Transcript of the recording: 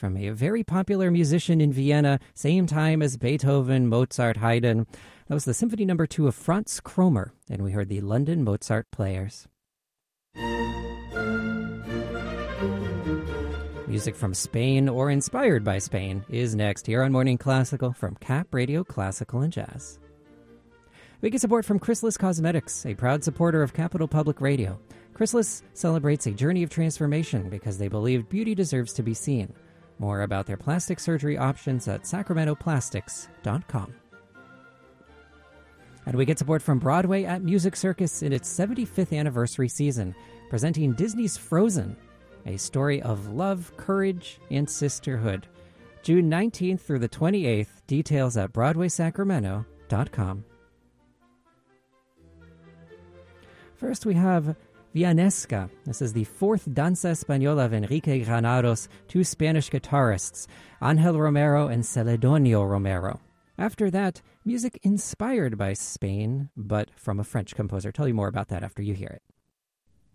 from a very popular musician in Vienna, same time as Beethoven, Mozart, Haydn. That was the Symphony No. 2 of Franz Kromer, and we heard the London Mozart Players. Music from Spain or inspired by Spain is next here on Morning Classical from Cap Radio Classical and Jazz. We get support from Chrysalis Cosmetics, a proud supporter of Capital Public Radio. Chrysalis celebrates a journey of transformation because they believe beauty deserves to be seen. More about their plastic surgery options at sacramentoplastics.com. And we get support from Broadway at Music Circus in its 75th anniversary season, presenting Disney's Frozen, a story of love, courage, and sisterhood. June 19th through the 28th, details at BroadwaySacramento.com. First, we have Villanesca. This is the fourth Danza Española of Enrique Granados, two Spanish guitarists, Ángel Romero and Celedonio Romero. After that, music inspired by Spain, but from a French composer. I'll tell you more about that after you hear it.